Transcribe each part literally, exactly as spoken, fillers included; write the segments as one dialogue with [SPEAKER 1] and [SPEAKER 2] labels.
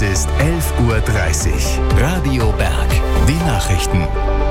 [SPEAKER 1] Es ist elf Uhr dreißig. Radio Berg. Die Nachrichten.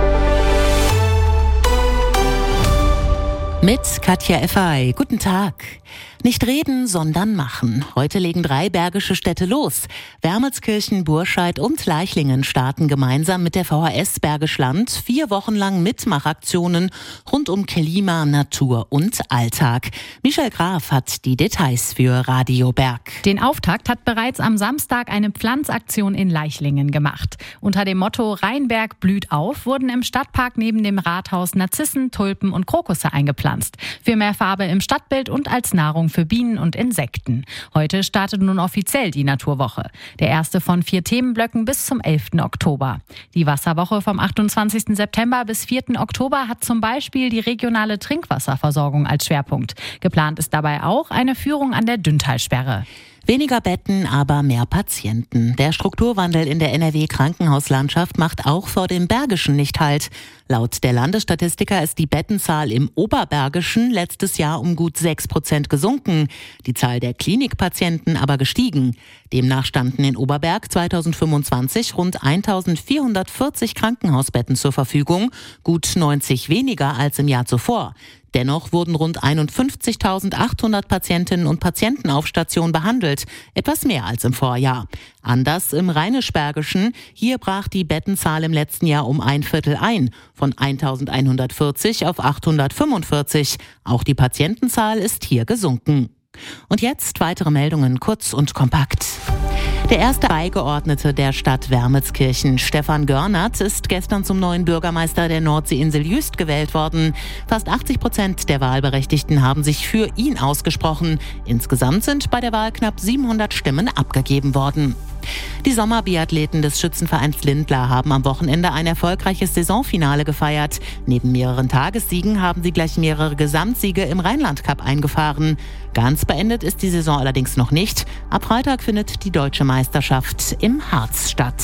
[SPEAKER 2] Mit Katja Effay. Guten Tag. Nicht reden, sondern machen. Heute legen drei bergische Städte los. Wermelskirchen, Burscheid und Leichlingen starten gemeinsam mit der V H S Bergisch Land vier Wochen lang Mitmachaktionen rund um Klima, Natur und Alltag. Michel Graf hat die Details für Radio Berg.
[SPEAKER 3] Den Auftakt hat bereits am Samstag eine Pflanzaktion in Leichlingen gemacht. Unter dem Motto Rheinberg blüht auf wurden im Stadtpark neben dem Rathaus Narzissen, Tulpen und Krokusse eingepflanzt. Für mehr Farbe im Stadtbild und als Nahrung für Bienen und Insekten. Heute startet nun offiziell die Naturwoche. Der erste von vier Themenblöcken bis zum elften Oktober. Die Wasserwoche vom achtundzwanzigsten September bis vierten Oktober hat zum Beispiel die regionale Trinkwasserversorgung als Schwerpunkt. Geplant ist dabei auch eine Führung an der Dünntalsperre.
[SPEAKER 2] Weniger Betten, aber mehr Patienten. Der Strukturwandel in der N R W-Krankenhauslandschaft macht auch vor dem Bergischen nicht Halt. Laut der Landesstatistiker ist die Bettenzahl im Oberbergischen letztes Jahr um gut sechs Prozent gesunken, die Zahl der Klinikpatienten aber gestiegen. Demnach standen in Oberberg zweitausendfünfundzwanzig rund eintausendvierhundertvierzig Krankenhausbetten zur Verfügung, gut neunzig weniger als im Jahr zuvor. Dennoch wurden rund einundfünfzigtausendachthundert Patientinnen und Patienten auf Station behandelt, etwas mehr als im Vorjahr. Anders im Rheinisch-Bergischen, hier brach die Bettenzahl im letzten Jahr um ein Viertel ein, von eintausendeinhundertvierzig auf achthundertfünfundvierzig. Auch die Patientenzahl ist hier gesunken. Und jetzt weitere Meldungen kurz und kompakt. Der erste Beigeordnete der Stadt Wermelskirchen, Stefan Görnert, ist gestern zum neuen Bürgermeister der Nordseeinsel Jüst gewählt worden. Fast achtzig Prozent der Wahlberechtigten haben sich für ihn ausgesprochen. Insgesamt sind bei der Wahl knapp siebenhundert Stimmen abgegeben worden. Die Sommerbiathleten des Schützenvereins Lindlar haben am Wochenende ein erfolgreiches Saisonfinale gefeiert. Neben mehreren Tagessiegen haben sie gleich mehrere Gesamtsiege im Rheinland-Cup eingefahren. Ganz beendet ist die Saison allerdings noch nicht. Ab Freitag findet die deutsche Meisterschaft im Harz statt.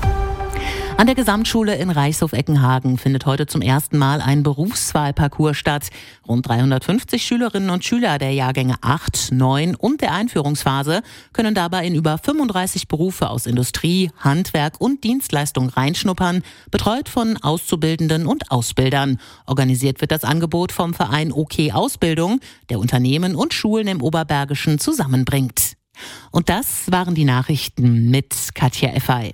[SPEAKER 2] An der Gesamtschule in Reichshof-Eckenhagen findet heute zum ersten Mal ein Berufswahlparcours statt. Rund dreihundertfünfzig Schülerinnen und Schüler der Jahrgänge acht, neun und der Einführungsphase können dabei in über fünfunddreißig Berufe aus Industrie, Handwerk und Dienstleistung reinschnuppern, betreut von Auszubildenden und Ausbildern. Organisiert wird das Angebot vom Verein OK Ausbildung, der Unternehmen und Schulen im Oberbergischen zusammenbringt. Und das waren die Nachrichten mit Katja Effay.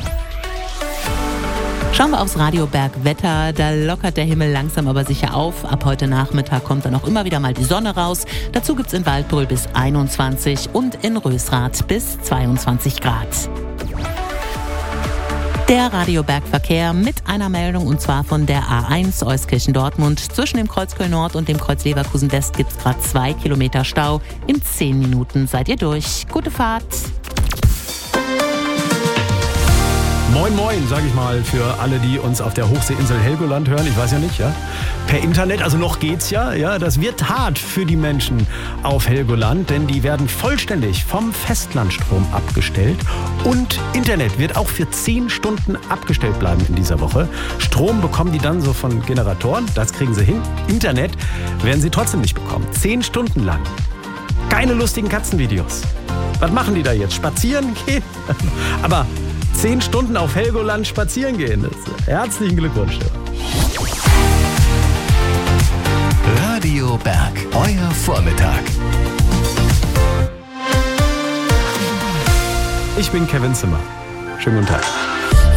[SPEAKER 2] Schauen wir aufs Radio Berg Wetter. Da lockert der Himmel langsam aber sicher auf. Ab heute Nachmittag kommt dann auch immer wieder mal die Sonne raus. Dazu gibt's in Waldbröl bis einundzwanzig und in Rösrath bis zweiundzwanzig Grad. Der Radio Berg Verkehr mit einer Meldung und zwar von der A eins Euskirchen-Dortmund. Zwischen dem Kreuz Köln Nord und dem Kreuz Leverkusen West gibt's gerade zwei Kilometer Stau. In zehn Minuten seid ihr durch. Gute Fahrt!
[SPEAKER 4] Moin Moin, sage ich mal, für alle, die uns auf der Hochseeinsel Helgoland hören. Ich weiß ja nicht, ja. Per Internet, also noch geht's ja, ja. Das wird hart für die Menschen auf Helgoland, denn die werden vollständig vom Festlandstrom abgestellt. Und Internet wird auch für zehn Stunden abgestellt bleiben in dieser Woche. Strom bekommen die dann so von Generatoren, das kriegen sie hin. Internet werden sie trotzdem nicht bekommen. Zehn Stunden lang. Keine lustigen Katzenvideos. Was machen die da jetzt? Spazieren gehen? Aber Zehn Stunden auf Helgoland spazieren gehen. Herzlichen Glückwunsch.
[SPEAKER 1] Radio Berg, euer Vormittag.
[SPEAKER 4] Ich bin Kevin Zimmer. Schönen guten Tag.